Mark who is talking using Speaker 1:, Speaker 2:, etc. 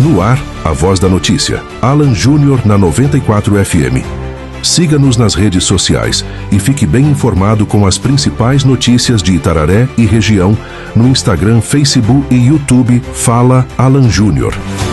Speaker 1: No ar, a voz da notícia. Alan Júnior na 94 FM. Siga-nos nas redes sociais e fique bem informado com as principais notícias de Itararé e região no Instagram, Facebook e YouTube Fala Alan Júnior.